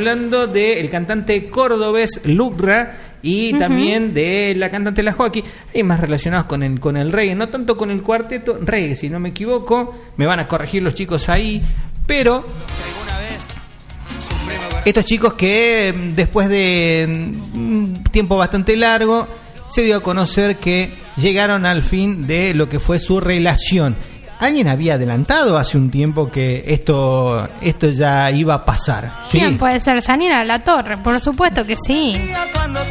hablando del cantante cordobés Lucra y también de la cantante La Joaquí, y más relacionados con el reggae, no tanto con el cuarteto reggae, si no me equivoco, me van a corregir los chicos ahí, pero estos chicos que después de un tiempo bastante largo se dio a conocer que llegaron al fin de lo que fue su relación. Alguien había adelantado hace un tiempo que esto ya iba a pasar. ¿Sí? ¿Quién puede ser? Yanina La Torre, por supuesto que sí.